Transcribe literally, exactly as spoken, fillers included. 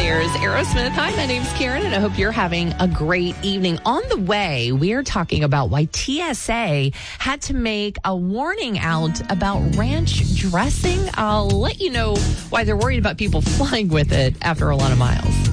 Here's Aerosmith. Hi, my name's Karen, and I hope you're having a great evening. On the way, we're talking about why T S A had to make a warning out about ranch dressing. I'll let you know why they're worried about people flying with it after a lot of miles.